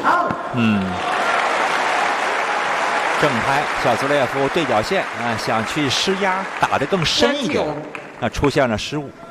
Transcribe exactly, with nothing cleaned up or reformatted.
嗯，正拍小兹列夫对角线啊，想去施压，打得更深一点，啊，出现了失误。